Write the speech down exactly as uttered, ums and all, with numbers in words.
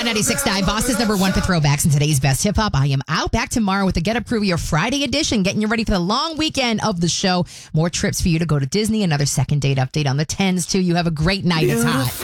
ninety-six point nine, Boston's number one for throwbacks in today's best hip hop. I am out back tomorrow with the Get Up Crew, your Friday edition, getting you ready for the long weekend of the show. More trips for you to go to Disney. Another second date update on the tens, too. You have a great night. It's hot.